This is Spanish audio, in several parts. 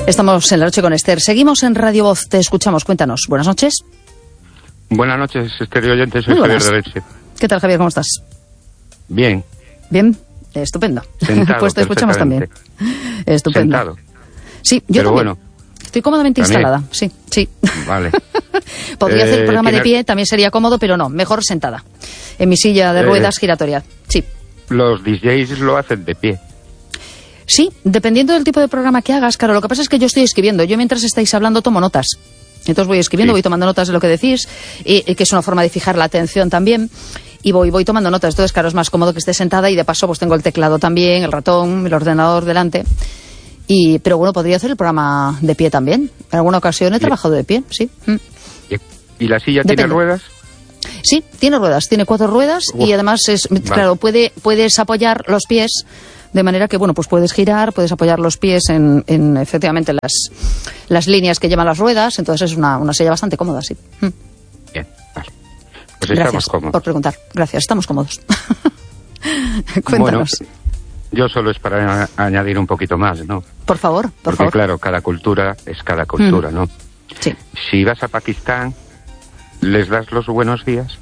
Estamos en La Noche con Esther. Seguimos en Radio Voz. Te escuchamos. Cuéntanos. Buenas noches. Buenas noches, Esther y oyentes. Soy Javier de Leche. ¿Qué tal, Javier? ¿Cómo estás? Bien. Bien. Estupendo. Sentado, pues te escuchamos también. Estupendo. Sentado. Sí, yo también. Bueno, estoy cómodamente instalada. Sí, sí. Vale. Podría hacer el programa de pie, también sería cómodo, pero no, mejor sentada. En mi silla de ruedas giratoria. Sí. Los DJs lo hacen de pie. Sí, dependiendo del tipo de programa que hagas, claro, lo que pasa es que yo estoy escribiendo. Yo mientras estáis hablando tomo notas. Entonces voy escribiendo, voy tomando notas de lo que decís, y que es una forma de fijar la atención también, y voy tomando notas. Entonces, claro, es más cómodo que esté sentada y de paso pues tengo el teclado también, el ratón, el ordenador delante. Pero bueno, podría hacer el programa de pie también. En alguna ocasión he trabajado de pie, sí. ¿Y la silla tiene ruedas? Sí, tiene ruedas, tiene 4 ruedas y además claro, puedes apoyar los pies de manera que, bueno, pues puedes girar, puedes apoyar los pies en efectivamente las líneas que llevan las ruedas, entonces es una silla bastante cómoda, sí. Bien, vale. Pues gracias estamos cómodos. por preguntar. Gracias, estamos cómodos. Cuéntanos. Bueno, yo solo es para añadir un poquito más, ¿no? Por favor, por favor. Porque claro, cada cultura es cada cultura, ¿no? Sí. Si vas a Pakistán, ¿les das los buenos días?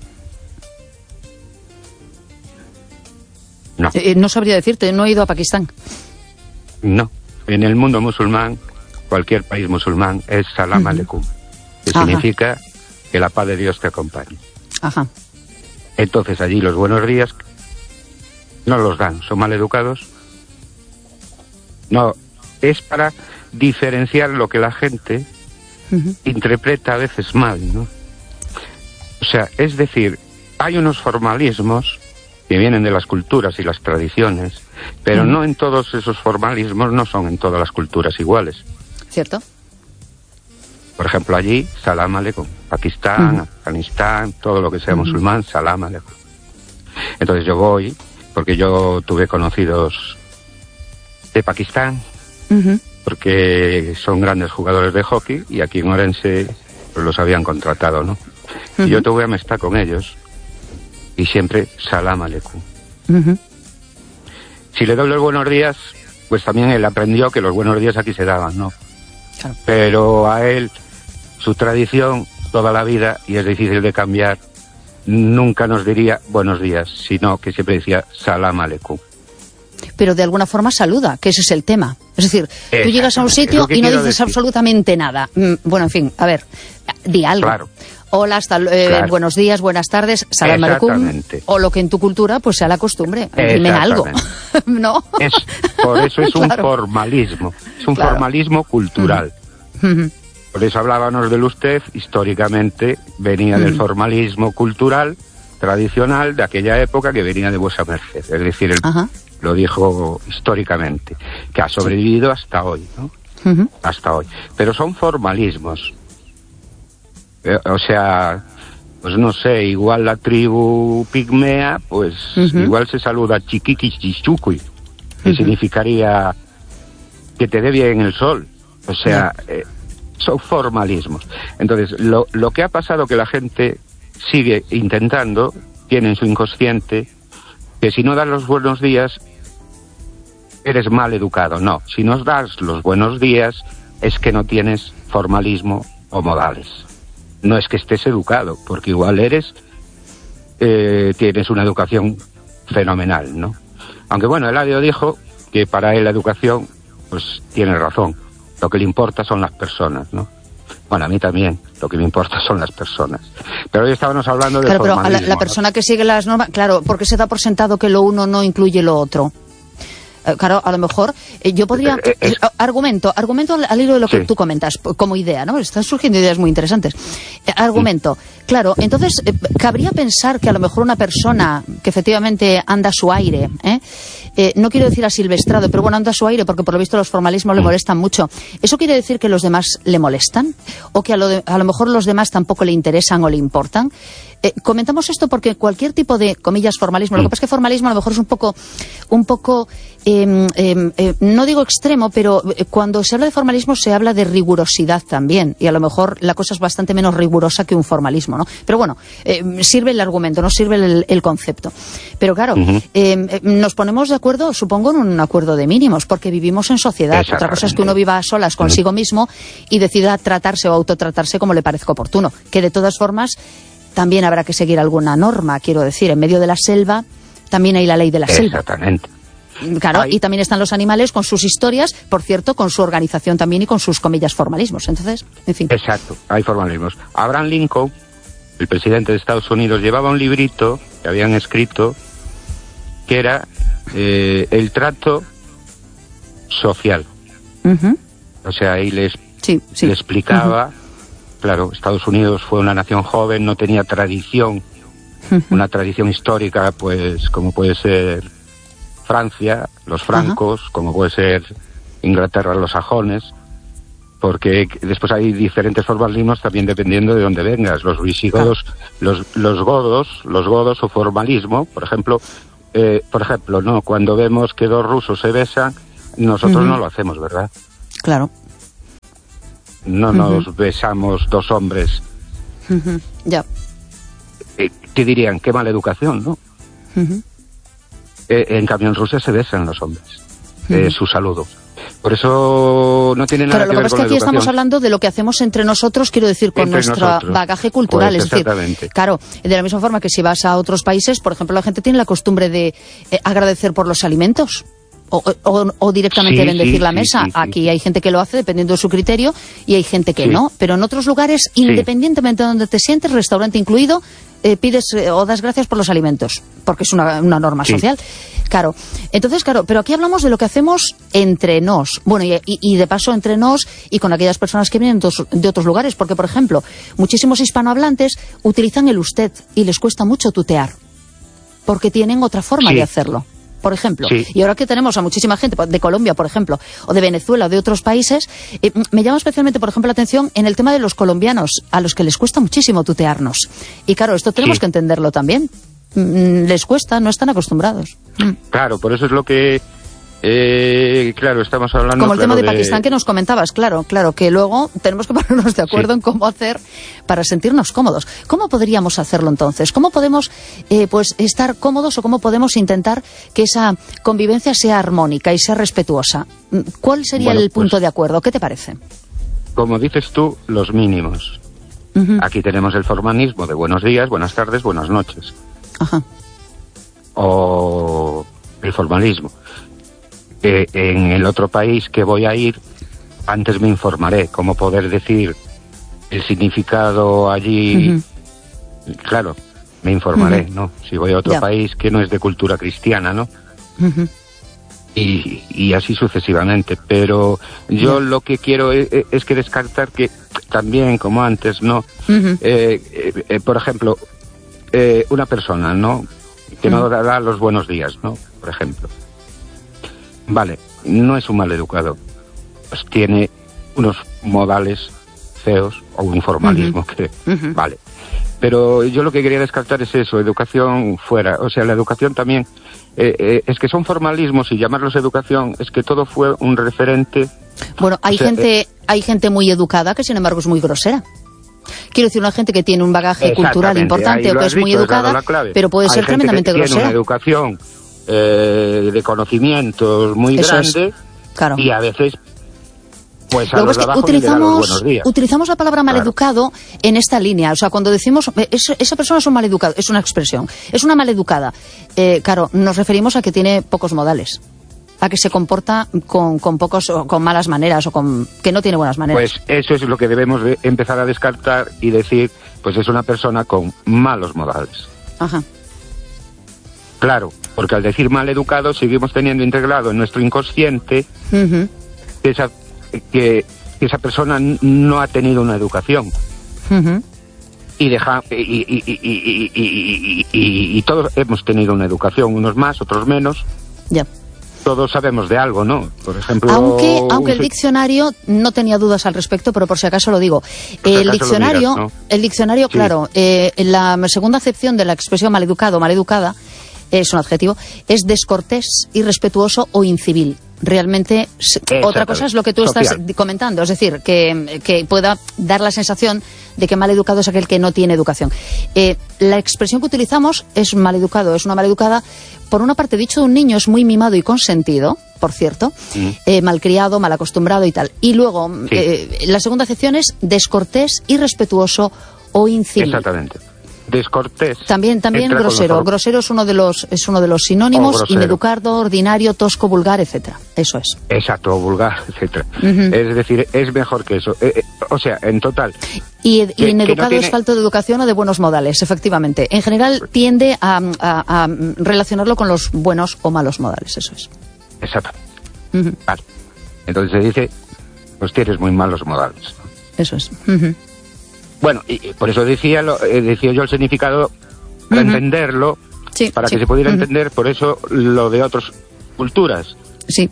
No. No sabría decirte, no he ido a Pakistán. No. En el mundo musulmán, cualquier país musulmán, es salam aleikum, que significa que la paz de Dios te acompañe. Ajá. Entonces allí los buenos días no los dan, son mal educados. No, es para diferenciar lo que la gente interpreta a veces mal, ¿no? O sea, es decir, hay unos formalismos que vienen de las culturas y las tradiciones, pero no en todos esos formalismos, no son en todas las culturas iguales. ¿Cierto? Por ejemplo, allí, salam aleikum. Pakistán, Afganistán, todo lo que sea musulmán, salam aleikum. Entonces yo voy, porque yo tuve conocidos de Pakistán, porque son grandes jugadores de hockey, y aquí en Orense pues, los habían contratado, ¿no? Y yo tuve amistad con ellos, y siempre salam aleikum. Si le doy los buenos días, pues también él aprendió que los buenos días aquí se daban, ¿no? Claro. Pero a él, su tradición, toda la vida, y es difícil de cambiar, nunca nos diría buenos días, sino que siempre decía salam aleikum. Pero de alguna forma saluda, que ese es el tema. Es decir, tú llegas a un sitio y no dices absolutamente nada. Bueno, en fin, a ver, di algo. Claro. Hola, buenos días, buenas tardes, salam aleikum, o lo que en tu cultura pues sea la costumbre, dime algo, ¿no? Por eso es un formalismo, es un formalismo cultural. Por eso hablábamos del usted, históricamente venía del formalismo cultural tradicional de aquella época que venía de vuesa merced, es decir, lo dijo históricamente, que ha sobrevivido hasta hoy, ¿no? Hasta hoy. Pero son formalismos. O sea, pues no sé, igual la tribu pigmea, pues igual se saluda chiquiquichichucuy, que significaría que te dé bien el sol. O sea, son formalismos. Entonces, lo que ha pasado que la gente sigue intentando, tiene en su inconsciente, que si no das los buenos días, eres mal educado. No, si no das los buenos días, es que no tienes formalismo o modales. No es que estés educado, porque igual tienes una educación fenomenal, ¿no? Aunque bueno, Eladio dijo que para él la educación, pues tiene razón. Lo que le importa son las personas, ¿no? Bueno, a mí también, lo que me importa son las personas. Pero hoy estábamos hablando de formalismo. Claro, pero la persona que sigue las normas, claro, porque se da por sentado que lo uno no incluye lo otro. Claro, a lo mejor yo podría... Argumento al hilo de lo que tú comentas, como idea, ¿no? Están surgiendo ideas muy interesantes. Argumento. Claro, entonces, cabría pensar que a lo mejor una persona que efectivamente anda a su aire, no quiero decir asilvestrado, pero bueno, anda a su aire porque por lo visto los formalismos le molestan mucho. ¿Eso quiere decir que los demás le molestan? ¿O que a lo mejor los demás tampoco le interesan o le importan? Comentamos esto porque cualquier tipo de, comillas, formalismo, lo que pasa es que formalismo a lo mejor es un poco no digo extremo, pero cuando se habla de formalismo se habla de rigurosidad también, y a lo mejor la cosa es bastante menos rigurosa que un formalismo, ¿no? Pero bueno, sirve el argumento, no sirve el concepto. Pero claro, nos ponemos de acuerdo, supongo, en un acuerdo de mínimos, porque vivimos en sociedad. Otra cosa es que uno viva a solas consigo mismo y decida tratarse o autotratarse como le parezca oportuno, que de todas formas también habrá que seguir alguna norma, quiero decir, en medio de la selva también hay la ley de la selva. Exactamente. Claro, y también están los animales con sus historias, por cierto, con su organización también y con sus, comillas, formalismos. Entonces, en fin. Exacto, hay formalismos. Abraham Lincoln, el presidente de Estados Unidos, llevaba un librito que habían escrito que era el trato social. O sea, ahí le explicaba, claro, Estados Unidos fue una nación joven, no tenía tradición, una tradición histórica, pues como puede ser Francia, los francos, como puede ser Inglaterra, los sajones, porque después hay diferentes formalismos también dependiendo de dónde vengas. Los visigodos, los godos o formalismo, por ejemplo, no, cuando vemos que dos rusos se besan, nosotros no lo hacemos, ¿verdad? Claro. No nos besamos dos hombres. Ya. ¿Qué dirían? Qué mala educación, ¿no? En cambio, en Rusia se besan los hombres. Su saludo. Por eso no tiene nada que ver con la educación. Pero lo que pasa es que aquí estamos hablando de lo que hacemos entre nosotros, quiero decir, con nuestro bagaje cultural. Pues, es decir, claro, de la misma forma que si vas a otros países, por ejemplo, la gente tiene la costumbre de agradecer por los alimentos. O directamente bendecir la mesa. Aquí hay gente que lo hace dependiendo de su criterio y hay gente que no. Pero en otros lugares, independientemente de donde te sientes, restaurante incluido, pides o das gracias por los alimentos, porque es una norma social. Claro. Entonces, claro, pero aquí hablamos de lo que hacemos entre nos. Bueno, y de paso entre nos y con aquellas personas que vienen de otros lugares, porque, por ejemplo, muchísimos hispanohablantes utilizan el usted y les cuesta mucho tutear, porque tienen otra forma de hacerlo. Por ejemplo, y ahora que tenemos a muchísima gente de Colombia, por ejemplo, o de Venezuela o de otros países, me llama especialmente, por ejemplo, la atención en el tema de los colombianos, a los que les cuesta muchísimo tutearnos. Y claro, esto tenemos que entenderlo también. Les cuesta, no están acostumbrados. Claro, por eso es lo que... claro, estamos hablando... Como el tema de Pakistán que nos comentabas, claro, que luego tenemos que ponernos de acuerdo en cómo hacer para sentirnos cómodos. ¿Cómo podríamos hacerlo entonces? ¿Cómo podemos pues estar cómodos o cómo podemos intentar que esa convivencia sea armónica y sea respetuosa? ¿Cuál sería el punto de acuerdo? ¿Qué te parece? Como dices tú, los mínimos. Aquí tenemos el formalismo de buenos días, buenas tardes, buenas noches. O el formalismo. En el otro país que voy a ir, antes me informaré cómo poder decir el significado allí. Claro, me informaré, ¿no? Si voy a otro país que no es de cultura cristiana, ¿no? Y así sucesivamente. Pero yo lo que quiero es que descartar que también, como antes, ¿no? Por ejemplo, una persona, ¿no? Que no da los buenos días, ¿no? Por ejemplo. Vale, no es un maleducado, pues tiene unos modales feos o un formalismo que... Vale, pero yo lo que quería descartar es eso, educación fuera. O sea, la educación también, es que son formalismos y llamarlos educación, es que todo fue un referente... Bueno, hay gente muy educada que sin embargo es muy grosera. Quiero decir, una gente que tiene un bagaje cultural importante o que es muy educada, pero puede ser tremendamente grosera. Tiene una educación de conocimientos muy grande, y a veces pues a los de abajo le dan los buenos días. Utilizamos la palabra maleducado en esta línea. O sea, cuando decimos esa persona es un maleducado, es una expresión, es una maleducada, claro, nos referimos a que tiene pocos modales, a que se comporta con malas maneras o que no tiene buenas maneras. Pues eso es lo que debemos de empezar a descartar y decir, pues es una persona con malos modales. Claro, porque al decir mal educado seguimos teniendo integrado en nuestro inconsciente que esa persona no ha tenido una educación. Y todos hemos tenido una educación, unos más, otros menos. todos sabemos de algo, ¿no? Por ejemplo... Aunque el diccionario no tenía dudas al respecto, pero por si acaso lo digo. El diccionario, sí. Claro, la segunda acepción de la expresión maleducado o maleducada, es un adjetivo, es descortés, irrespetuoso o incivil. Realmente, otra cosa es lo que tú estás comentando, es decir, que pueda dar la sensación de que maleducado es aquel que no tiene educación. La expresión que utilizamos es maleducado, es una maleducada. Por una parte, dicho de un niño, es muy mimado y consentido, por cierto, malcriado, mal acostumbrado y tal. Y luego, la segunda acepción es descortés, irrespetuoso o incivil. Exactamente. Descortés. También grosero. Grosero es uno de los sinónimos, ineducado, ordinario, tosco, vulgar, etcétera. Eso es. Exacto, vulgar, etcétera. Es decir, es mejor que eso. O sea, en total. Y ineducado es falta de educación o de buenos modales, efectivamente. En general tiende a relacionarlo con los buenos o malos modales, eso es. Exacto. Vale. Entonces se dice, pues tienes muy malos modales, ¿no? Eso es. Bueno, y por eso decía yo el significado, para entenderlo, para que se pudiera entender, por eso lo de otras culturas. Sí.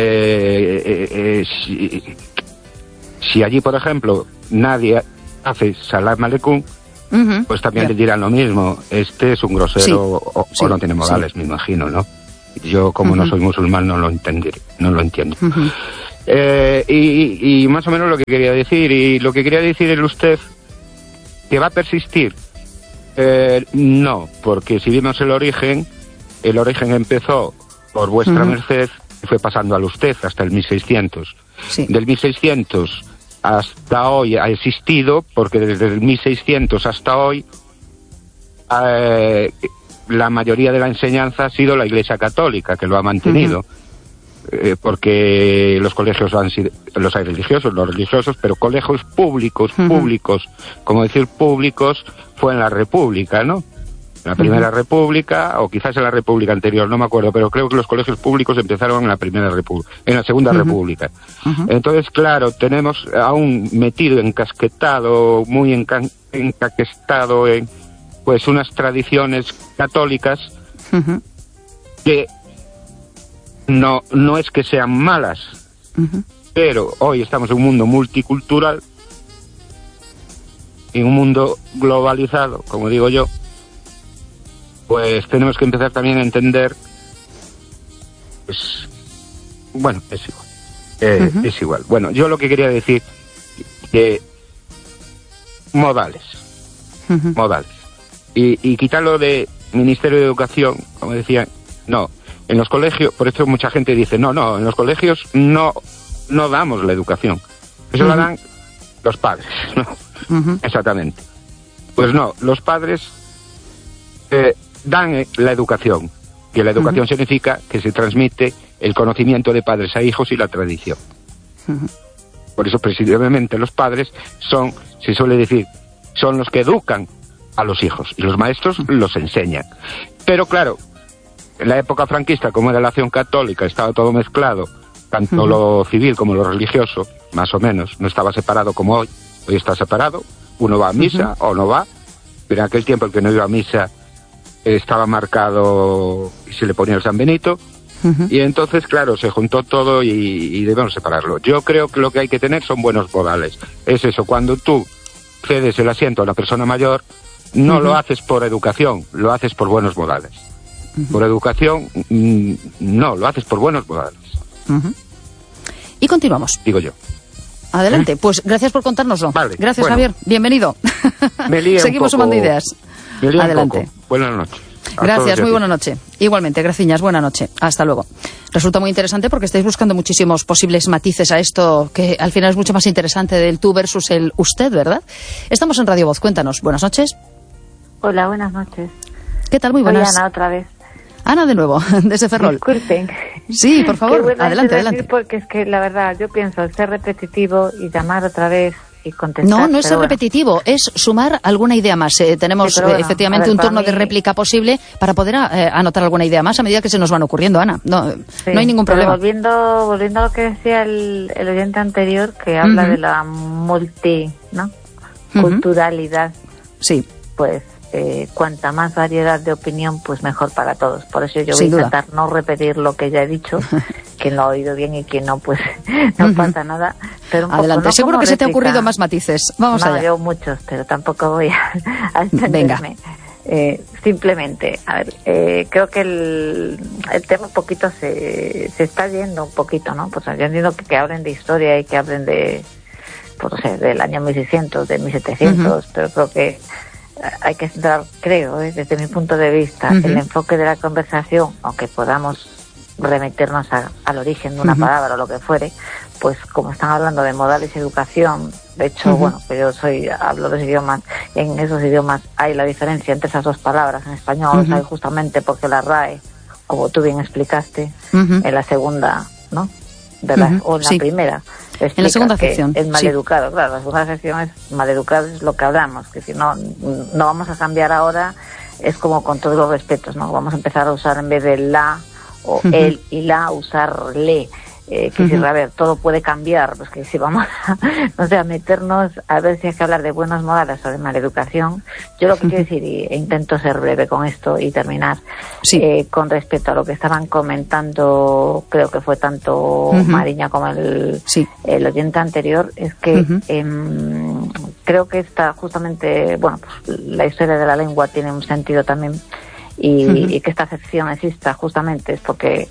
Si allí, por ejemplo, nadie hace salam aleikum, pues también le dirán lo mismo. Este es un grosero o no tiene modales, me imagino, ¿no? Yo, como no soy musulmán, no lo entiendo. Y más o menos lo que quería decir. Y lo que quería decir es usted... ¿que va a persistir? No, porque si vimos el origen empezó por vuestra merced y fue pasando al usted hasta el 1600. Sí. Del 1600 hasta hoy ha existido, porque desde el 1600 hasta hoy la mayoría de la enseñanza ha sido la Iglesia Católica, que lo ha mantenido. Porque los colegios los hay religiosos, pero colegios públicos, como decir públicos, fue en la República, ¿no? En la Primera República, o quizás en la República anterior, no me acuerdo, pero creo que los colegios públicos empezaron en la en la Segunda República. Entonces, claro, tenemos aún metido, encasquetado, muy encaquestado en, pues, unas tradiciones católicas que no es que sean malas, pero hoy estamos en un mundo multicultural, en un mundo globalizado, como digo yo, pues tenemos que empezar también a entender, pues, bueno, es igual. Es igual. Bueno, yo lo que quería decir, que modales. Y quitarlo de Ministerio de Educación, como decía, no. En los colegios, por eso mucha gente dice, no, en los colegios no damos la educación. Eso la dan los padres, ¿no? Exactamente. Pues no, los padres dan la educación, que la educación significa que se transmite el conocimiento de padres a hijos y la tradición. Por eso, precisamente, los padres se suele decir, son los que educan a los hijos, y los maestros los enseñan. Pero claro, en la época franquista, como era la acción católica, estaba todo mezclado, tanto lo civil como lo religioso, más o menos, no estaba separado como hoy. Hoy está separado, uno va a misa o no va, pero en aquel tiempo el que no iba a misa estaba marcado y se le ponía el San Benito, y entonces, claro, se juntó todo y debemos separarlo. Yo creo que lo que hay que tener son buenos modales. Es eso, cuando tú cedes el asiento a una persona mayor, no lo haces por educación, lo haces por buenos modales. Por educación, no, lo haces por buenos modales. Y continuamos. Digo yo. Adelante, pues gracias por contárnoslo. Vale, gracias, Javier, bienvenido. Seguimos sumando ideas. Adelante. Buenas noches. Gracias, muy buena noche. Igualmente, graciñas, buena noche. Hasta luego. Resulta muy interesante porque estáis buscando muchísimos posibles matices a esto, que al final es mucho más interesante del tú versus el usted, ¿verdad? Estamos en Radio Voz, cuéntanos. Buenas noches. Hola, buenas noches. ¿Qué tal? Muy buenas. Soy Ana otra vez. Ana de nuevo, desde Ferrol. Disculpen. Sí, por favor, adelante. Porque es que la verdad, yo pienso ser repetitivo y llamar otra vez y contestar. No es ser repetitivo, es sumar alguna idea más. Tenemos efectivamente un turno de réplica posible para poder anotar alguna idea más a medida que se nos van ocurriendo, Ana. No hay ningún problema. Volviendo a lo que decía el oyente anterior, que habla de la culturalidad. Sí. Pues cuanta más variedad de opinión, pues mejor para todos. Por eso yo voy a intentar no repetir lo que ya he dicho. Quien lo ha oído bien y quien no, pues no pasa nada. Pero adelante, poco, no seguro que réplica. Se te ha ocurrido más matices. Vamos allá. Yo muchos, pero tampoco voy a entenderme. Simplemente, a ver, creo que el tema un poquito se está viendo un poquito, ¿no? Pues yo entiendo que hablen de historia y que hablen de, pues no sé, del año 1600, de 1700, pero creo que hay que centrar, creo, desde mi punto de vista, el enfoque de la conversación, aunque podamos remitirnos al origen de una palabra o lo que fuere, pues como están hablando de modales y educación, de hecho, bueno, que yo hablo dos idiomas, y en esos idiomas hay la diferencia entre esas dos palabras. En español hay justamente porque la RAE, como tú bien explicaste, en la segunda, ¿no? O en la primera. En la segunda sección. Es maleducado, claro, la segunda sección es maleducado, es lo que hablamos, que si no vamos a cambiar ahora, es como con todos los respetos, ¿no? Vamos a empezar a usar en vez de la o el y la, usar le. Que si, a ver, todo puede cambiar, pues que si vamos a meternos a ver si hay que hablar de buenos modales o de maleducación, yo lo que quiero decir, e intento ser breve con esto y terminar, con respecto a lo que estaban comentando, creo que fue tanto Mariña como el oyente anterior, es que creo que esta justamente, bueno, pues la historia de la lengua tiene un sentido también, y que esta sección exista justamente es porque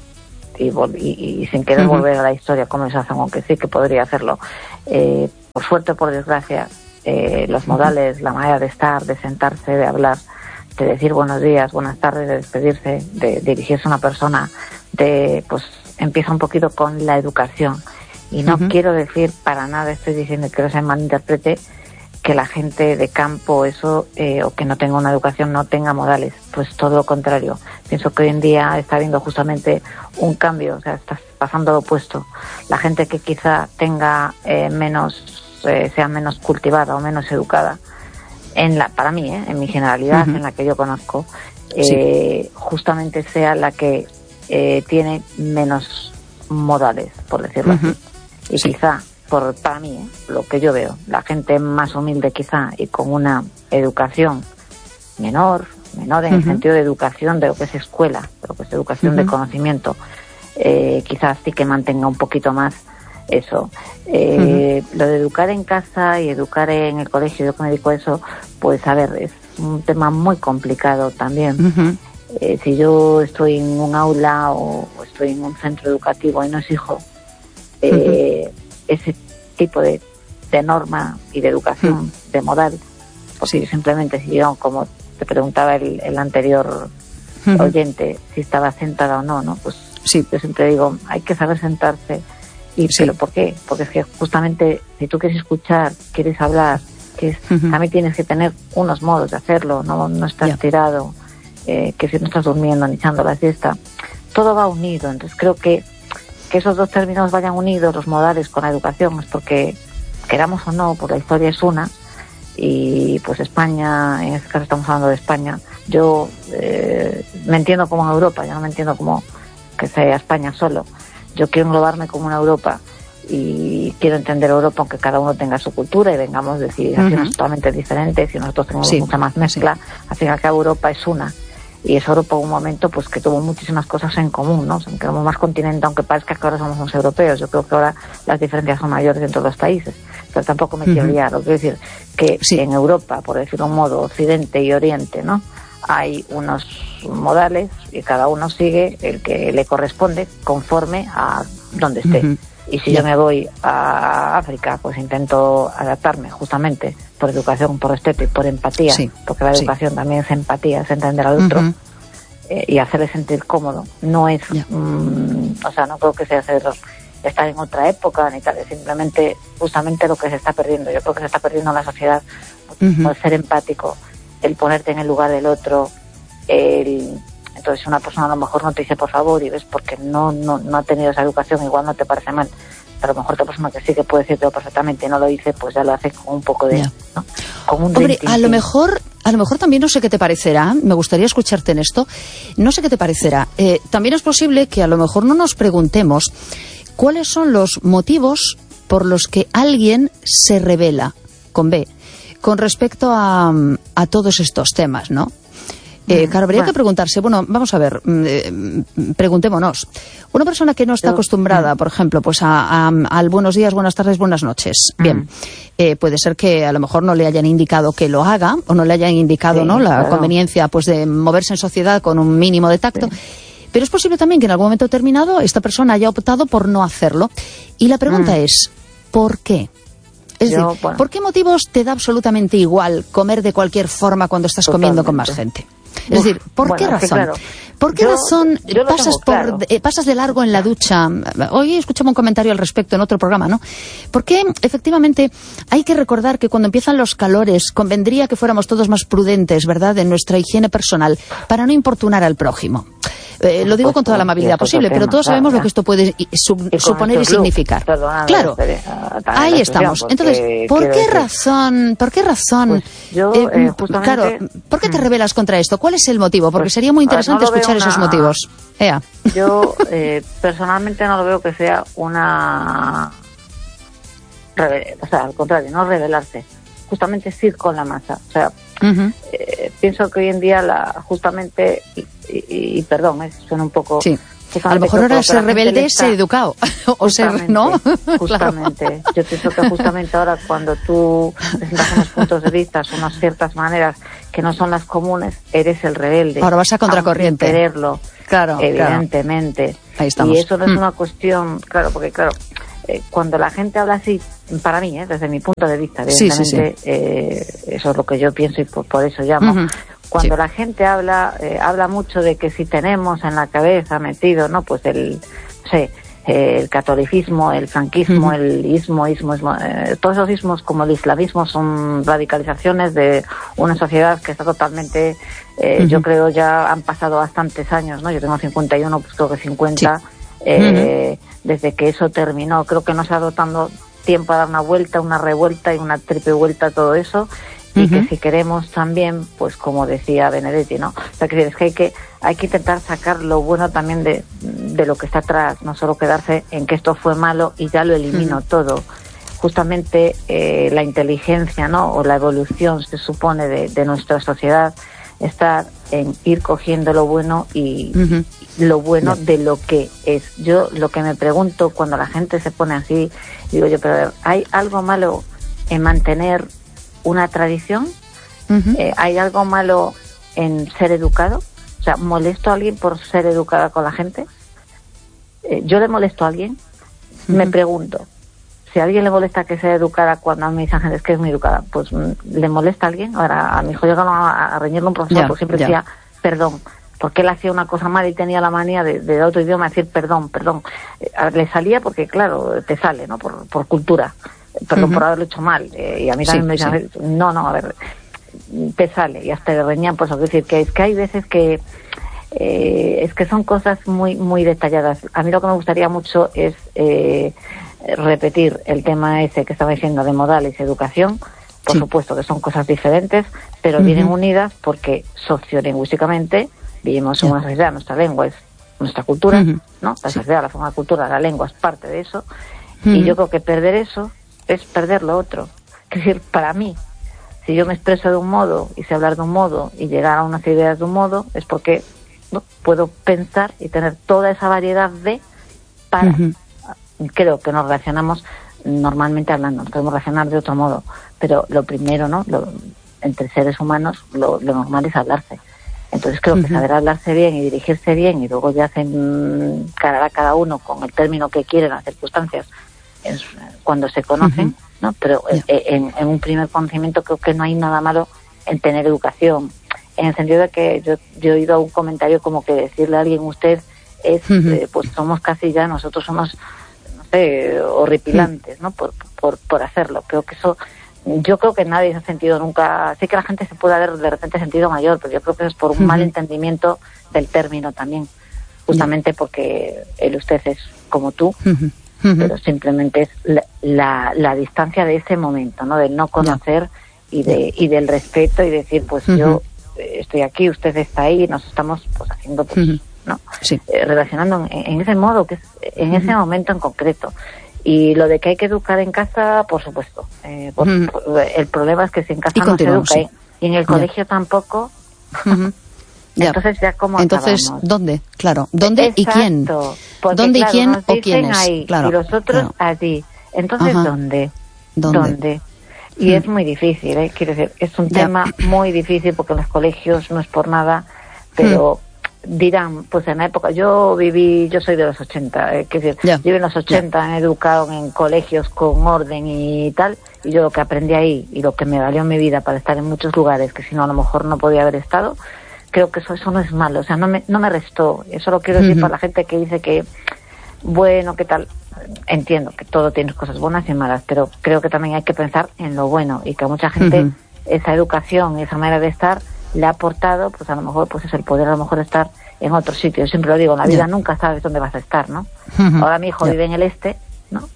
y sin querer volver a la historia como se hace, aunque sí que podría hacerlo, por suerte o por desgracia, los modales, la manera de estar, de sentarse, de hablar, de decir buenos días, buenas tardes, de despedirse, de dirigirse a una persona, pues empieza un poquito con la educación. Y no quiero decir para nada, estoy diciendo que no se malinterprete, que la gente de campo o que no tenga una educación no tenga modales, pues todo lo contrario. Pienso que hoy en día está habiendo justamente un cambio, o sea, está pasando lo opuesto. La gente que quizá tenga sea menos cultivada o menos educada, para mí, en mi generalidad, en la que yo conozco, justamente sea la que tiene menos modales, por decirlo así. Y quizá para mí, lo que yo veo, la gente más humilde quizá y con una educación menor en el sentido de educación de lo que es escuela, de lo que es educación de conocimiento, quizás sí que mantenga un poquito más eso. Lo de educar en casa y educar en el colegio, yo que me dedico a eso, pues a ver, es un tema muy complicado también. Si yo estoy en un aula o estoy en un centro educativo y no es hijo, ese tipo de norma y de educación, de moral, porque simplemente si yo, como te preguntaba el anterior oyente, si estaba sentada o no, pues yo siempre digo, hay que saber sentarse. ¿Pero por qué? Porque es que justamente si tú quieres escuchar, quieres hablar, también tienes que tener unos modos de hacerlo, no estar tirado, que si no estás durmiendo ni echando la siesta, todo va unido. Entonces creo que esos dos términos vayan unidos, los modales con la educación, es porque, queramos o no, por la historia es una, y pues España, en este caso estamos hablando de España, yo me entiendo como en Europa, yo no me entiendo como que sea España solo, yo quiero englobarme como una Europa y quiero entender Europa, aunque cada uno tenga su cultura y vengamos de civilizaciones totalmente diferentes y nosotros tenemos mucha más mezcla, al fin y al cabo Europa es una. Y es Europa un momento pues que tuvo muchísimas cosas en común, ¿no? Aunque somos más continente, aunque parezca que ahora somos unos europeos, yo creo que ahora las diferencias son mayores en todos los países, pero tampoco me quiero liar. Lo que quiero decir que en Europa, por decirlo de un modo, Occidente y Oriente, ¿no? Hay unos modales y cada uno sigue el que le corresponde conforme a donde esté. Y si yo me voy a África, pues intento adaptarme justamente por educación, por respeto y por empatía, porque la educación también es empatía, es entender al otro y hacerle sentir cómodo. No es, o sea, no creo que sea estar en otra época ni tal, es simplemente justamente lo que se está perdiendo. Yo creo que se está perdiendo en la sociedad el ser empático, el ponerte en el lugar del otro, entonces una persona a lo mejor no te dice por favor y ves porque no ha tenido esa educación, igual no te parece mal, pero a lo mejor otra persona que sí que puede decirlo perfectamente y no lo dice, pues ya lo hace con un poco de ¿no? Con un hombre, a lo mejor también, no sé qué te parecerá, me gustaría escucharte en esto, no sé qué te parecerá, también es posible que a lo mejor no nos preguntemos cuáles son los motivos por los que alguien se rebela, con B, con respecto a todos estos temas, ¿no? Claro, habría que preguntarse, bueno, vamos a ver, preguntémonos. Una persona que no está acostumbrada, por ejemplo, pues al buenos días, buenas tardes, buenas noches. Bien, puede ser que a lo mejor no le hayan indicado que lo haga, o no le hayan indicado, ¿no?, la conveniencia, pues, de moverse en sociedad con un mínimo de tacto. Sí. Pero es posible también que en algún momento determinado esta persona haya optado por no hacerlo. Y la pregunta es, ¿por qué? Es decir, ¿por qué motivos te da absolutamente igual comer de cualquier forma cuando estás comiendo con más gente? Es decir, ¿por qué razón? Claro, ¿por qué razón pasas de largo en la ducha? Hoy escuchamos un comentario al respecto en otro programa, ¿no? Porque efectivamente hay que recordar que cuando empiezan los calores convendría que fuéramos todos más prudentes, ¿verdad?, en nuestra higiene personal para no importunar al prójimo. Lo digo con toda la amabilidad posible, pero todos sabemos lo que esto puede suponer y significar. Claro, ahí estamos. Entonces, ¿por qué razón? Claro, ¿por qué te rebelas contra esto? ¿Cuál es el motivo? Porque sería muy interesante escuchar esos motivos. Yo personalmente no lo veo que sea una... O sea, al contrario, no rebelarse. Justamente es ir con la masa. O sea, pienso que hoy en día justamente... Y perdón, suena un poco... Sí. A lo mejor ahora ser rebelde es ser educado, o ser, ¿no? Justamente. Claro. Yo pienso que justamente ahora cuando tú presentas unos puntos de vista, unas ciertas maneras que no son las comunes, eres el rebelde. Ahora vas a contracorriente. Quererlo, claro, evidentemente. Claro. Ahí estamos. Y eso no es una cuestión, claro, porque claro, cuando la gente habla así, para mí, desde mi punto de vista, evidentemente, eso es lo que yo pienso y por eso llamo. Cuando la gente habla mucho de que si tenemos en la cabeza metido, ¿no?, pues el catolicismo, el franquismo, el ismo, todos esos ismos como el islamismo son radicalizaciones de una sociedad que está totalmente, yo creo ya han pasado bastantes años, ¿no? Yo tengo 51, pues creo que 50, desde que eso terminó. Creo que no se ha dado tanto tiempo a dar una vuelta, una revuelta y una triple vuelta a todo eso. Y que si queremos también, pues como decía Benedetti, ¿no? O sea, que es que hay que intentar sacar lo bueno también de lo que está atrás, no solo quedarse en que esto fue malo y ya lo elimino todo. Justamente la inteligencia, ¿no?, o la evolución se supone de nuestra sociedad está en ir cogiendo lo bueno y lo bueno de lo que es. Yo lo que me pregunto cuando la gente se pone así, digo yo, pero a ver, ¿hay algo malo en mantener una tradición? ¿Hay algo malo en ser educado? O sea, ¿molesto a alguien por ser educada con la gente? ¿Yo le molesto a alguien? Me pregunto, si a alguien le molesta que sea educada cuando a mí me dicen gente es que es muy educada, pues ¿le molesta a alguien? Ahora, a mi hijo llegaron a reñirle un profesor porque siempre decía perdón, porque él hacía una cosa mal y tenía la manía de otro idioma decir perdón. Le salía porque, claro, te sale, ¿no?, por cultura. Perdón por haberlo hecho mal, y a mí también me dicen, no, a ver, te sale, y hasta le reñían por eso. Es decir, que es que hay veces que es que son cosas muy muy detalladas. A mí lo que me gustaría mucho es repetir el tema ese que estaba diciendo de modales y educación. Por supuesto que son cosas diferentes, pero vienen unidas porque sociolingüísticamente vivimos en una sociedad, nuestra lengua es nuestra cultura, ¿no? La sociedad, la forma de cultura, la lengua es parte de eso, y yo creo que perder eso es perder lo otro. Es decir, para mí, si yo me expreso de un modo y sé hablar de un modo y llegar a unas ideas de un modo, es porque puedo pensar y tener toda esa variedad para... Creo que nos relacionamos normalmente hablando, nos podemos relacionar de otro modo, pero lo primero, ¿no?, entre seres humanos, lo normal es hablarse. Entonces creo que saber hablarse bien y dirigirse bien y luego ya hacen cada uno con el término que quiere, las circunstancias, cuando se conocen, ¿no? Pero en un primer conocimiento creo que no hay nada malo en tener educación, en el sentido de que yo he oído un comentario como que decirle a alguien usted es, pues somos casi ya, nosotros somos, no sé, horripilantes, ¿no?, por hacerlo. Creo que eso, yo creo que nadie se ha sentido nunca, sí que la gente se puede haber de repente sentido mayor, pero yo creo que es por un mal entendimiento del término también, justamente porque el usted es como tú, pero simplemente es la distancia de ese momento, ¿no?, del no conocer y del respeto y decir, pues yo estoy aquí, usted está ahí, nos estamos pues haciendo, pues, ¿no? Relacionando en ese modo, que es en ese momento en concreto. Y lo de que hay que educar en casa, por supuesto. El problema es que si en casa no se educa y en el colegio tampoco, entonces ya cómo Entonces, acabamos. ¿dónde? Claro, ¿dónde y quién? Porque, ¿Dónde claro, y quién nos o dicen quiénes? ahí, Claro, y los otros allí. Entonces, ¿dónde? Y es muy difícil, quiero decir, es un tema muy difícil porque en los colegios no es por nada, pero dirán, pues en la época, yo soy de los 80, quiero decir, yo en los 80 he educado en colegios con orden y tal, y yo lo que aprendí ahí y lo que me valió en mi vida para estar en muchos lugares que si no a lo mejor no podía haber estado, creo que eso no es malo, o sea, no me restó. Eso lo quiero decir para la gente que dice que, bueno, ¿qué tal? Entiendo que todo tiene cosas buenas y malas, pero creo que también hay que pensar en lo bueno y que a mucha gente esa educación, esa manera de estar le ha aportado, pues a lo mejor pues es el poder a lo mejor estar en otro sitio. Yo siempre lo digo, en la vida nunca sabes dónde vas a estar, ¿no? Ahora mi hijo vive en el este, ¿no?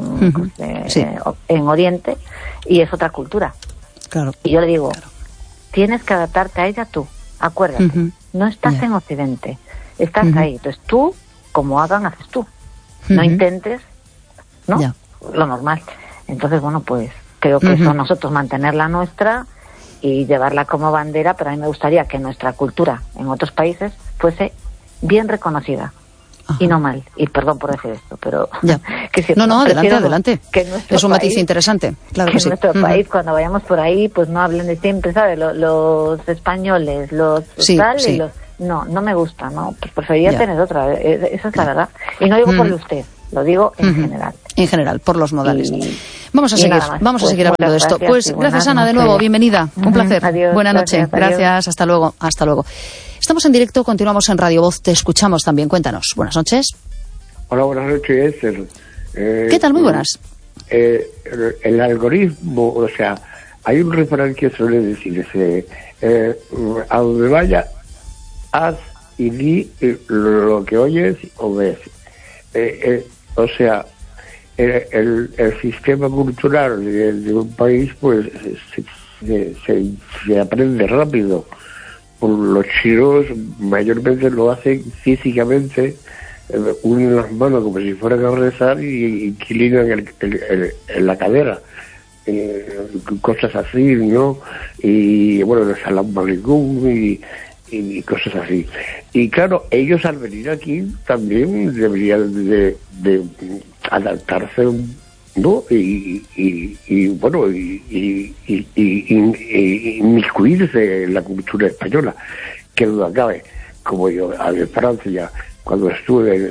En Oriente, y es otra cultura. Claro. Y yo le digo, tienes que adaptarte a ella tú, acuérdate, no estás en Occidente, estás ahí. Entonces tú, como hagan, haces tú. No intentes, ¿no? Lo normal. Entonces, bueno, pues creo que eso nosotros mantener la nuestra y llevarla como bandera, pero a mí me gustaría que nuestra cultura en otros países fuese bien reconocida. Y no mal, y perdón por decir esto, pero que si adelante. Que es un matiz interesante, claro que sí. En nuestro país, cuando vayamos por ahí, pues no hablen de siempre, ¿sabes? Los españoles, los tal y los... No me gusta, ¿no, pues preferiría tener otra, esa es la verdad. Y no digo por usted, lo digo en general. En general, por los modales. Vamos a seguir hablando de esto. Pues gracias, Ana, de nuevo, bienvenida, un placer. Adiós, buena noche, gracias, hasta luego. Estamos en directo, continuamos en Radio Voz, te escuchamos también, cuéntanos. Buenas noches. Hola, buenas noches, Esther. ¿Qué tal? Muy buenas. El algoritmo, o sea, hay un refrán que suele decirse, a donde vaya, haz y di lo que oyes o ves. O sea, el sistema cultural de un país, pues, se aprende rápido. Los chinos mayormente lo hacen físicamente, unen las manos como si fueran a rezar y inclinan en la cadera. Cosas así, ¿no? Y bueno, el salam aleikum y cosas así. Y claro, ellos al venir aquí también deberían de adaptarse, ¿no? Y inmiscuirse en la cultura española, que duda cabe. Como yo en Francia, cuando estuve,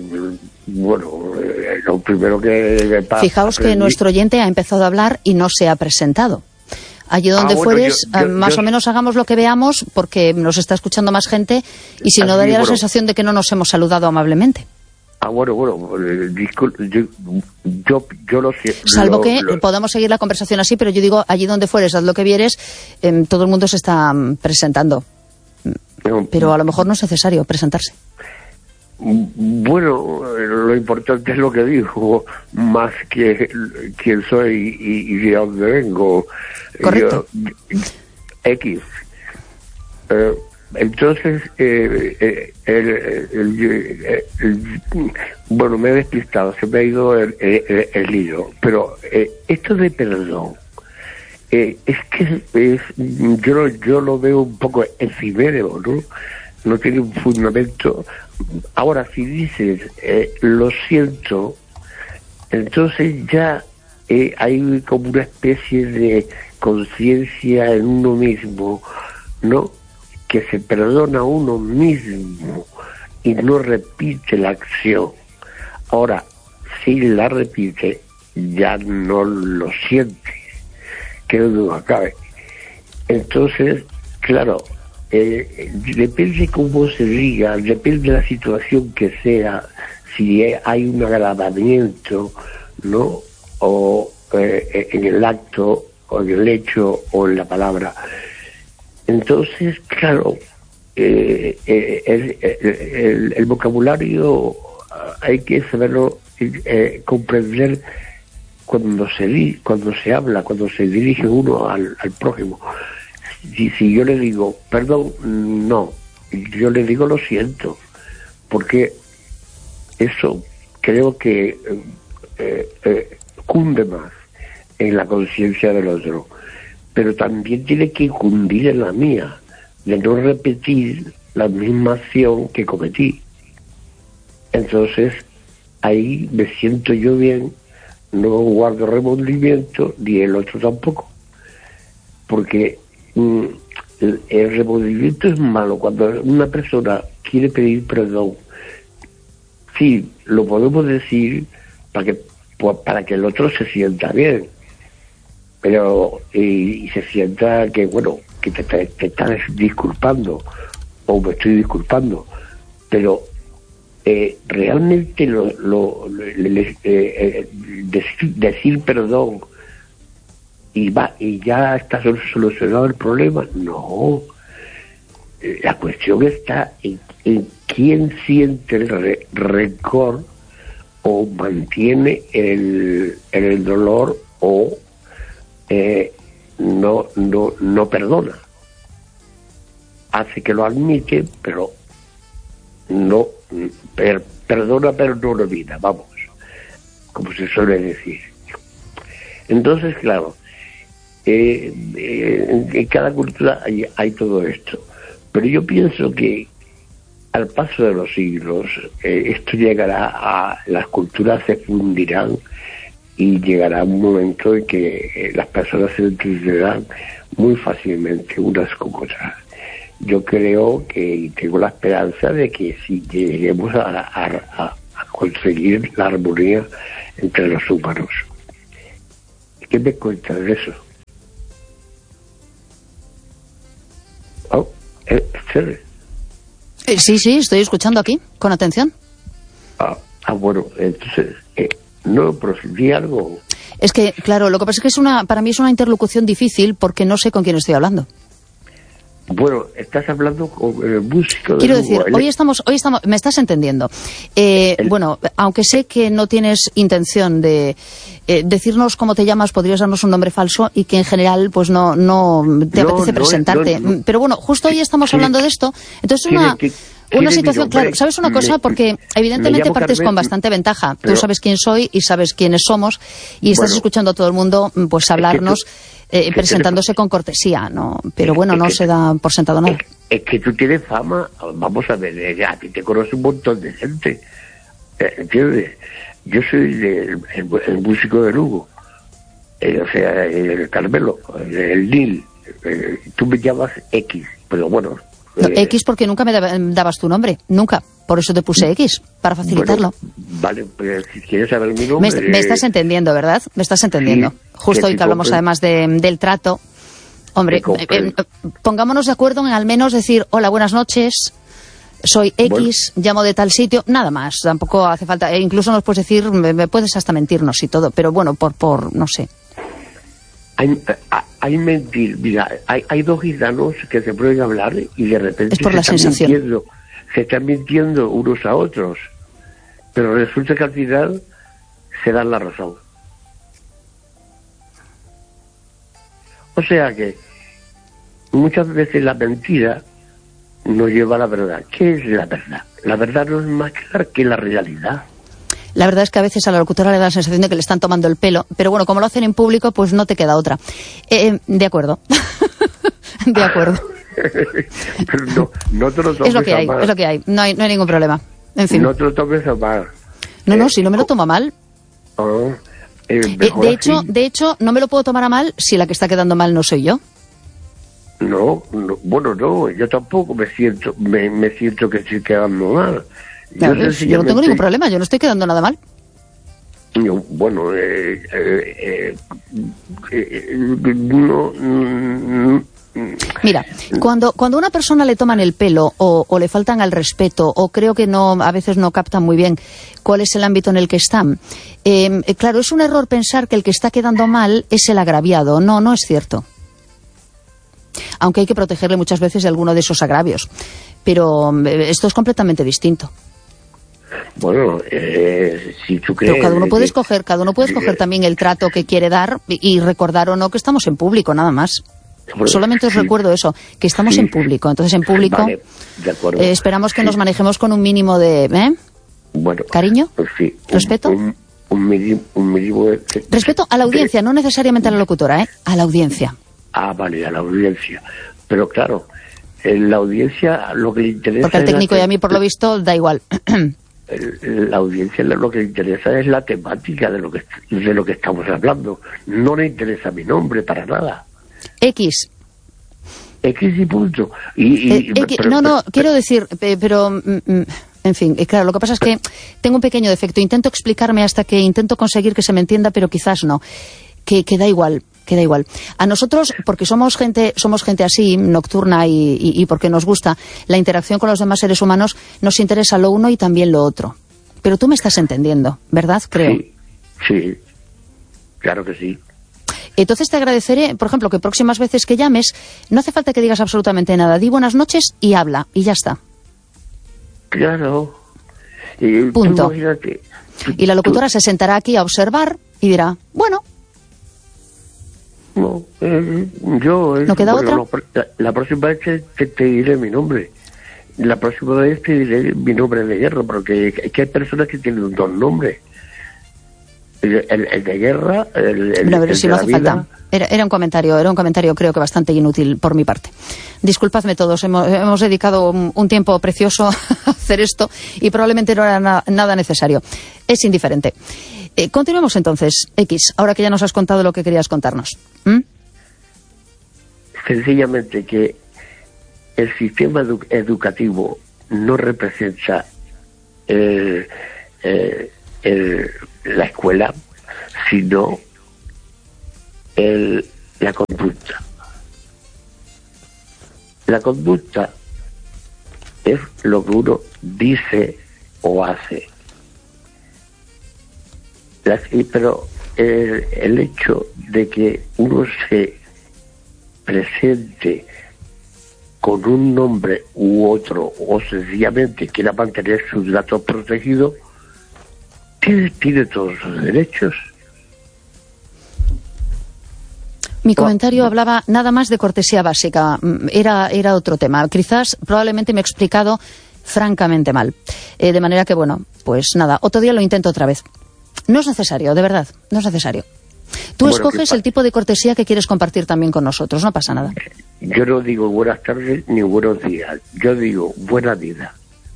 lo primero que fijaos que nuestro oyente ha empezado a hablar y no se ha presentado. Allí donde fueres, más o menos hagamos lo que veamos, porque nos está escuchando más gente, y si no, daría la sensación de que no nos hemos saludado amablemente. Disculpe, yo lo sé. Salvo que podamos seguir la conversación así, pero yo digo, allí donde fueres, haz lo que vieres, todo el mundo se está presentando. Pero a lo mejor no es necesario presentarse. Bueno, lo importante es lo que digo, más que quién soy y de dónde vengo. Correcto. X. Entonces, bueno, me he despistado, se me ha ido el hilo, pero esto de perdón, es que yo lo veo un poco efímero, ¿no? No tiene un fundamento. Ahora, si dices lo siento, entonces ya hay como una especie de conciencia en uno mismo, ¿no? Que se perdona a uno mismo y no repite la acción. Ahora, si la repite, ya no lo siente, que no duda cabe. Entonces, claro, depende cómo se diga, depende de la situación que sea, si hay un agravamiento, ¿no? O en el acto, o en el hecho, o en la palabra. Entonces, claro, el vocabulario hay que saberlo comprender cuando se habla, cuando se dirige uno al prójimo. Si yo le digo perdón, no, yo le digo lo siento, porque eso creo que cunde más en la conciencia del otro, pero también tiene que cundir en la mía, de no repetir la misma acción que cometí. Entonces ahí me siento yo bien, no guardo remordimiento, ni el otro tampoco, porque el remordimiento es malo. Cuando una persona quiere pedir perdón, sí, lo podemos decir para que el otro se sienta bien, pero y se sienta que, bueno, que te estás disculpando, o me estoy disculpando, pero realmente decir perdón y ya está solucionado el problema, no. La cuestión está en quién siente el rencor o mantiene el dolor o no perdona. Hace que lo admite, pero no perdona, pero no olvida, vamos, como se suele decir. Entonces, claro, en cada cultura hay todo esto, pero yo pienso que al paso de los siglos esto llegará a las culturas, se fundirán y llegará un momento en que las personas se entenderán muy fácilmente unas con otras. Yo creo y tengo la esperanza de que si lleguemos a conseguir la armonía entre los humanos. ¿Qué me cuentas de eso? Sí, estoy escuchando aquí, con atención. Bueno, entonces, no, pero di algo. Es que, claro, lo que pasa es que para mí es una interlocución difícil porque no sé con quién estoy hablando. Bueno, estás hablando con el músico. Quiero decir, hoy estamos, me estás entendiendo. Bueno, aunque sé que no tienes intención de decirnos cómo te llamas, podrías darnos un nombre falso y que en general pues no te apetece presentarte. No. Pero bueno, justo hoy estamos hablando de esto. Entonces una situación, claro, ¿sabes una cosa? Porque evidentemente partes con bastante ventaja. Pero tú sabes quién soy y sabes quiénes somos y estás escuchando a todo el mundo pues hablarnos. Presentándose con cortesía, ¿no? Pero bueno, no se da por sentado nada. Es que tú tienes fama, vamos a ver, a ti te conoce un montón de gente, ¿entiendes? Yo soy el músico de Lugo, o sea, el Carmelo, el Nil, tú me llamas X, pero bueno. No, X porque nunca me dabas tu nombre, nunca. Por eso te puse X, para facilitarlo. Bueno, vale, pues si quieres saber mi nombre... Me estás entendiendo, ¿verdad? Me estás entendiendo. Sí, justo hoy que hablamos además del trato. Hombre, pongámonos de acuerdo en al menos decir, hola, buenas noches, soy X, llamo de tal sitio, nada más. Tampoco hace falta, incluso nos puedes decir, me puedes hasta mentirnos y todo, pero bueno, por no sé. Hay mentir, mira, hay dos gitanos que se pueden hablar y de repente es por la sensación. Se están mintiendo unos a otros, pero resulta que al final se dan la razón. O sea que muchas veces la mentira nos lleva a la verdad. ¿Qué es la verdad? La verdad no es más clara que la realidad. La verdad es que a veces a la locutora le da la sensación de que le están tomando el pelo, pero bueno, como lo hacen en público, pues no te queda otra. De acuerdo. De acuerdo. Pero no te lo tomes es lo que hay, es lo que hay. No hay ningún problema. En fin. No te lo tomes a mal. No, si no me lo tomo a mal. De hecho, no me lo puedo tomar a mal si la que está quedando mal no soy yo. No, yo tampoco me siento que estoy quedando mal. Yo no tengo ningún problema, yo no estoy quedando nada mal. Bueno, Mira, cuando una persona le toman el pelo o le faltan al respeto o creo que a veces no captan muy bien cuál es el ámbito en el que están, claro, es un error pensar que el que está quedando mal es el agraviado. No es cierto. Aunque hay que protegerle muchas veces de alguno de esos agravios. Pero esto es completamente distinto. Bueno, si tú crees... Pero cada uno puede escoger también el trato que quiere dar y recordar o no que estamos en público, nada más. Bueno, solamente os recuerdo eso, que estamos en público. Entonces, en público, vale, de acuerdo, esperamos que nos manejemos con un mínimo de... Bueno, ¿cariño? Pues sí, ¿respeto? Un mínimo respeto a la audiencia, no necesariamente a la locutora, a la audiencia. Ah, vale, a la audiencia. Pero claro, en la audiencia lo que le interesa... Porque al técnico y a mí, por lo visto, da igual. La audiencia lo que le interesa es la temática de lo que estamos hablando. No le interesa mi nombre para nada. X y punto. Quiero decir, pero... En fin, claro, lo que pasa es que tengo un pequeño defecto. Intento explicarme hasta que intento conseguir que se me entienda, pero quizás no. Que da igual. A nosotros, porque somos gente así, nocturna, y porque nos gusta la interacción con los demás seres humanos, nos interesa lo uno y también lo otro. Pero tú me estás entendiendo, ¿verdad? Creo. Sí, claro que sí. Entonces te agradeceré, por ejemplo, que próximas veces que llames, no hace falta que digas absolutamente nada. Di buenas noches y habla, y ya está. Claro. Punto. Y la locutora se sentará aquí a observar y dirá, bueno... No, ¿No queda otra? La próxima vez te diré mi nombre. La próxima vez te diré mi nombre de guerra, porque es que hay personas que tienen dos nombres. El de guerra, pero si no hace falta. Era un comentario creo que bastante inútil por mi parte. Disculpadme todos, hemos dedicado un tiempo precioso a hacer esto y probablemente no era nada necesario. Es indiferente. Continuemos entonces, X, ahora que ya nos has contado lo que querías contarnos. Sencillamente que el sistema educativo no representa la escuela, sino la conducta. La conducta es lo que uno dice o hace. Pero el hecho de que uno se presente con un nombre u otro, o sencillamente quiera mantener sus datos protegidos, tiene todos sus derechos. Mi comentario hablaba nada más de cortesía básica. Era otro tema. Quizás, probablemente me he explicado francamente mal. De manera que, bueno, pues nada, otro día lo intento otra vez. No es necesario, de verdad, no es necesario. Tú escoges el tipo de cortesía que quieres compartir también con nosotros, no pasa nada. Yo no digo buenas tardes ni buenos días, yo digo buena vida.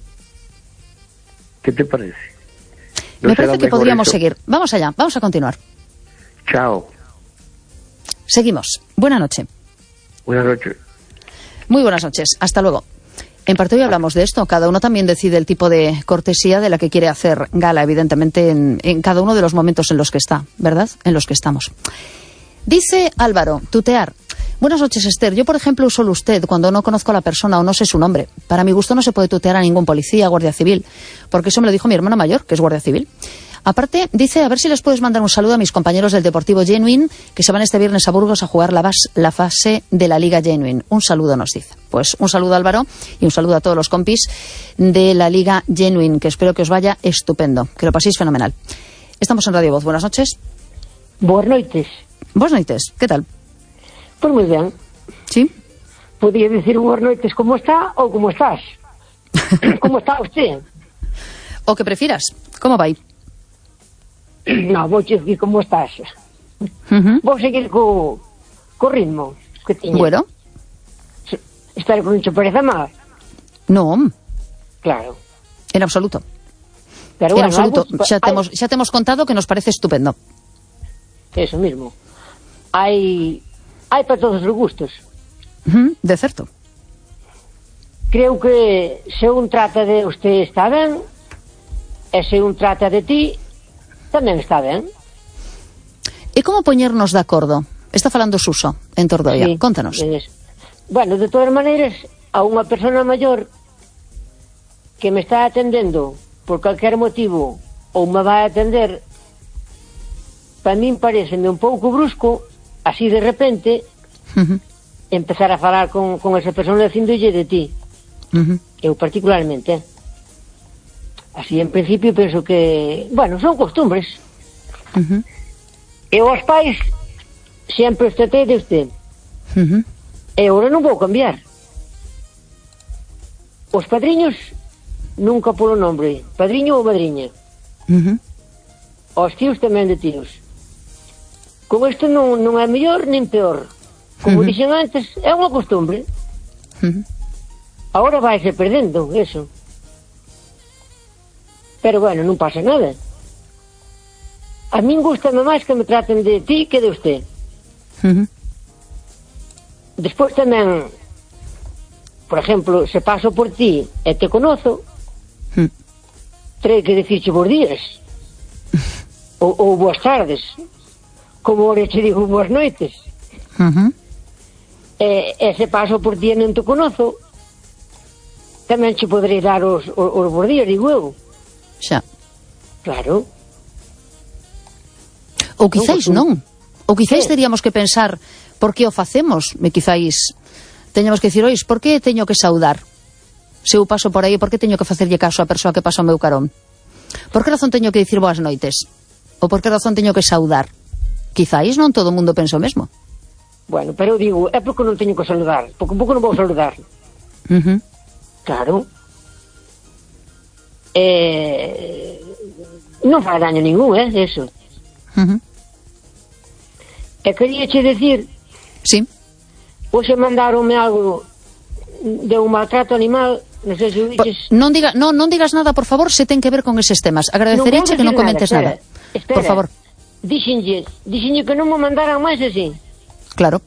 ¿Qué te parece? Me parece que podríamos seguir. Vamos allá, vamos a continuar. Chao. Seguimos. Buenas noches. Buenas noches. Muy buenas noches, hasta luego. En parte hoy hablamos de esto. Cada uno también decide el tipo de cortesía de la que quiere hacer gala, evidentemente, en cada uno de los momentos en los que está, ¿verdad? En los que estamos. Dice Álvaro, tutear. Buenas noches, Esther. Yo, por ejemplo, uso el usted cuando no conozco a la persona o no sé su nombre. Para mi gusto no se puede tutear a ningún policía, guardia civil, porque eso me lo dijo mi hermano mayor, que es guardia civil. Aparte, dice, a ver si les puedes mandar un saludo a mis compañeros del Deportivo Genuine, que se van este viernes a Burgos a jugar la fase de la Liga Genuine. Un saludo nos dice. Pues un saludo, Álvaro, y un saludo a todos los compis de la Liga Genuine, que espero que os vaya estupendo, que lo paséis fenomenal. Estamos en Radio Voz. Buenas noches. Buenas noches. Buenas noches. ¿Qué tal? Pues muy bien. ¿Sí? Podría decir buenas noches, ¿cómo está o cómo estás? ¿Cómo está usted? O que prefieras. ¿Cómo va ahí? No, vou decir como estás. Vou seguir co ritmo que tiña. Bueno. Espero que non te pareza mal. No. Claro. En absoluto. Pero en bueno, absoluto. Xa te hemos contado que nos parece estupendo. Eso mismo. Hai para todos os gustos. De certo. Creo que se un trata de usted está ben, e se un trata de ti tamén está ben. E como poñernos de acordo? Está falando Suso en Tordoia. Sí, contanos. Bueno, de todas maneiras, a unha persona maior que me está atendendo por calquer motivo ou me vai a atender, para min pareceme un pouco brusco, así de repente, empezar a falar con esa persona dicindolle de ti. Eu particularmente, así en principio penso que, bueno, son costumbres. Eu aos pais sempre os tratei de usted. E agora non vou cambiar. Os padriños nunca polo nombre, padriño ou madriña. aos tíos tamén de tíos. Con isto non é mellor nin peor. Como dixen antes, é unha costumbre. Agora vaise perdendo, eso. Pero bueno, non pasa nada. A min gustame máis que me traten de ti que de usted. Despois tamén, por exemplo, se paso por ti e te conozo, terei que dicirche bons días. ou boas tardes. Como ahora te digo boas noites. E se paso por ti e non te conozo, tamén che poderei dar os bons días, digo eu. Xa. Claro. Ou quizáis non. Ou quizáis teríamos que pensar por que o facemos. E quizáis teñamos que dicir, ois, por que teño que saudar? Se eu paso por aí, por que teño que facerlle caso á persoa que pasa ao meu carón? Por que razón teño que dicir boas noites? Ou por que razón teño que saudar? Quizáis non todo o mundo pensa o mesmo. Bueno, pero eu digo, é porque non teño que saludar, porque un pouco non vou saludar. Claro. Non fai daño ningún, eso. E queríache decir... Sí. Hoxe mandaronme algo de un maltrato animal, non sei se o dices... Non digas nada, por favor, se ten que ver con eses temas. Agradecereche que non comentes nada. Espera. Por favor. Dixenlle que non me mandaran máis así. Claro.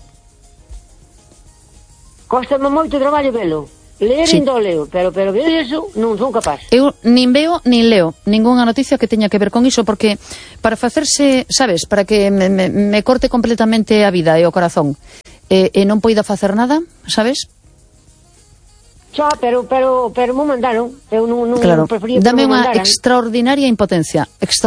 Cóstame moito traballo velo. Leer ainda o leo, pero ver iso non son capaz. Eu nin veo, nin leo ningunha noticia que teña que ver con iso, porque para facerse, sabes, para que me corte completamente a vida e o corazón e non poida facer nada, sabes? Xa, pero mo mandaron. Eu non claro. prefería que dame unha mandaran. extraordinaria impotencia.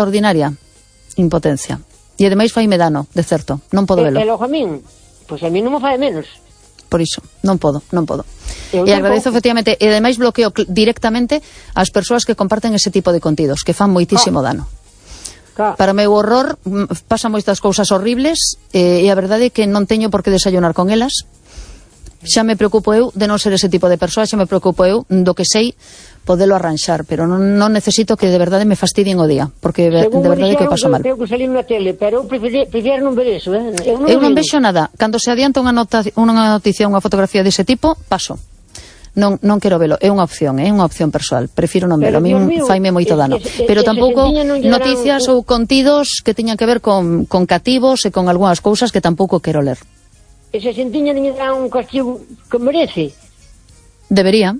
E ademais faime dano, de certo, non podo velo. E logo a min, pois a min non me fai menos. Por iso, non podo. E agradezo efectivamente, e ademais bloqueo directamente as persoas que comparten ese tipo de contidos, que fan moitísimo dano. Para o meu horror, pasan moitas cousas horribles, e a verdade é que non teño por que desayunar con elas. Xa me preocupo eu de non ser ese tipo de persoa, xa me preocupo eu do que sei podelo arranxar, pero non necesito que de verdade me fastidien o día, porque de verdade que paso mal. Creo que salí na tele, pero eu prefiero non ver eso, Eu non vexo nada. Cando se adianta unha noticia, unha fotografía dese tipo, paso. Non quero velo, é unha opción persoal, prefiro non velo, a mí faime moito dano. Pero tampouco noticias ou contidos que teñan que ver con cativos e con algunhas cousas que tampouco quero ler. Ese sentiña non lle dá un castigo que merece? Debería.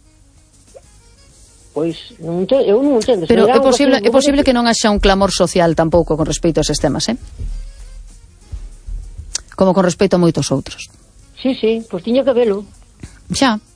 Pois eu non entendo. Pero é posible que non haxa un clamor social tampouco con respecto a eses temas, como con respecto a moitos outros. Sí, pois tiña que velo. Xa.